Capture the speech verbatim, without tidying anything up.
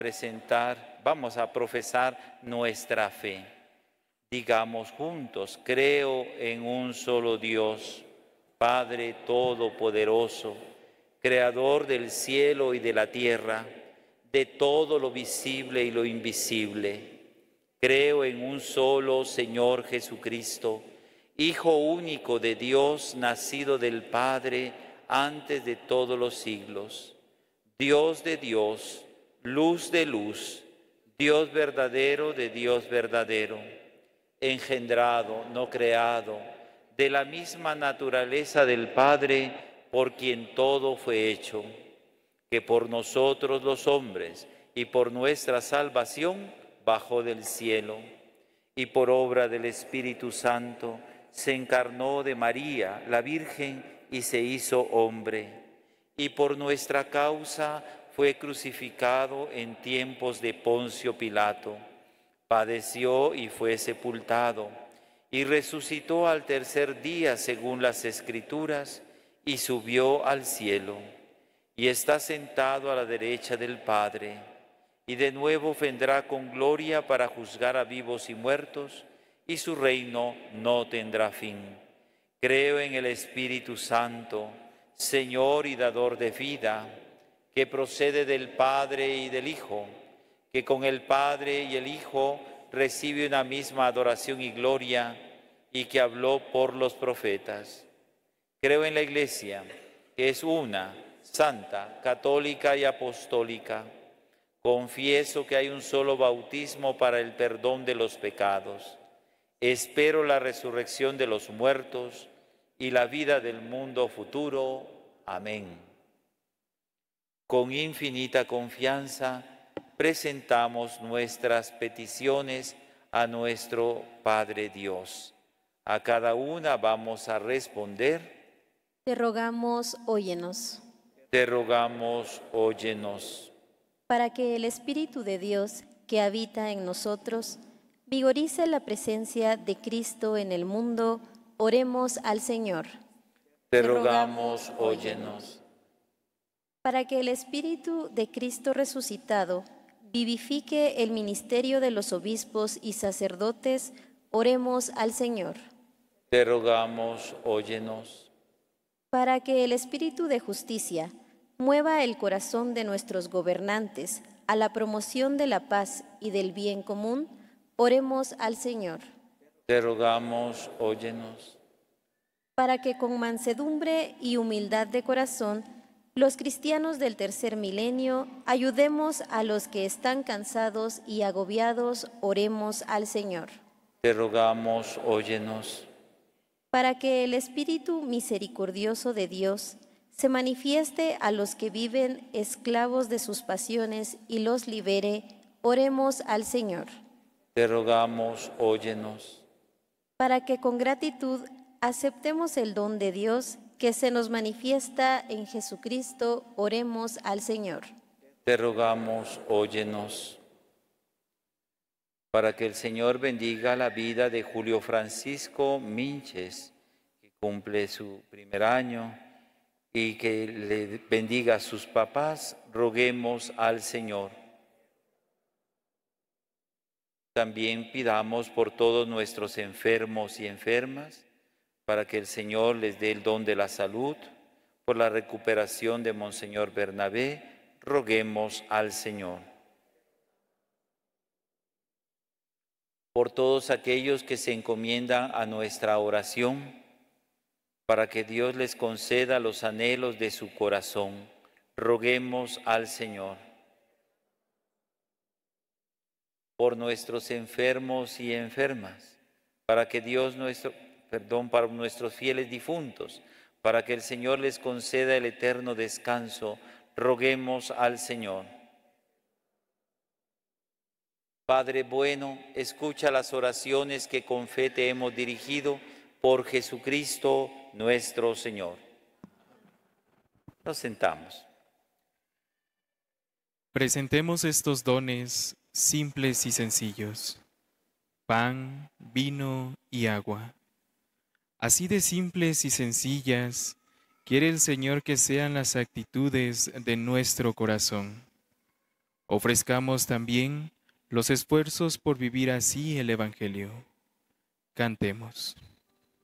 presentar, vamos a profesar nuestra fe. Digamos juntos: creo en un solo Dios, Padre Todopoderoso, Creador del cielo y de la tierra, de todo lo visible y lo invisible. Creo en un solo Señor Jesucristo, Hijo único de Dios, nacido del Padre antes de todos los siglos. Dios de Dios, luz de luz, Dios verdadero de Dios verdadero, engendrado, no creado, de la misma naturaleza del Padre, por quien todo fue hecho, que por nosotros los hombres y por nuestra salvación bajó del cielo, y por obra del Espíritu Santo se encarnó de María, la Virgen, y se hizo hombre, y por nuestra causa fue crucificado en tiempos de Poncio Pilato, padeció y fue sepultado, y resucitó al tercer día según las Escrituras, y subió al cielo, y está sentado a la derecha del Padre, y de nuevo vendrá con gloria para juzgar a vivos y muertos, y su reino no tendrá fin. Creo en el Espíritu Santo, Señor y dador de vida, que procede del Padre y del Hijo, que con el Padre y el Hijo recibe una misma adoración y gloria, y que habló por los profetas. Creo en la Iglesia, que es una, santa, católica y apostólica. Confieso que hay un solo bautismo para el perdón de los pecados. Espero la resurrección de los muertos y la vida del mundo futuro. Amén. Con infinita confianza presentamos nuestras peticiones a nuestro Padre Dios. A cada una vamos a responder: te rogamos, óyenos. Te rogamos, óyenos. Para que el Espíritu de Dios, que habita en nosotros, vigorice la presencia de Cristo en el mundo, oremos al Señor. Te rogamos, óyenos. Para que el Espíritu de Cristo resucitado vivifique el ministerio de los obispos y sacerdotes, oremos al Señor. Te rogamos, óyenos. Para que el Espíritu de justicia mueva el corazón de nuestros gobernantes a la promoción de la paz y del bien común, oremos al Señor. Te rogamos, óyenos. Para que con mansedumbre y humildad de corazón, los cristianos del tercer milenio ayudemos a los que están cansados y agobiados, oremos al Señor. Te rogamos, óyenos. Para que el Espíritu misericordioso de Dios se manifieste a los que viven esclavos de sus pasiones y los libere, oremos al Señor. Te rogamos, óyenos. Para que con gratitud aceptemos el don de Dios que se nos manifiesta en Jesucristo, oremos al Señor. Te rogamos, óyenos. Para que el Señor bendiga la vida de Julio Francisco Minches, que cumple su primer año, y que le bendiga a sus papás, roguemos al Señor. También pidamos por todos nuestros enfermos y enfermas, para que el Señor les dé el don de la salud. Por la recuperación de Monseñor Bernabé, roguemos al Señor. Por todos aquellos que se encomiendan a nuestra oración, para que Dios les conceda los anhelos de su corazón, roguemos al Señor. Por nuestros enfermos y enfermas, para que Dios nuestro, perdón, para nuestros fieles difuntos, para que el Señor les conceda el eterno descanso, roguemos al Señor. Padre bueno, escucha las oraciones que con fe te hemos dirigido por Jesucristo nuestro Señor. Nos sentamos. Presentemos estos dones simples y sencillos: pan, vino y agua. Así de simples y sencillas quiere el Señor que sean las actitudes de nuestro corazón. Ofrezcamos también los esfuerzos por vivir así el Evangelio. Cantemos.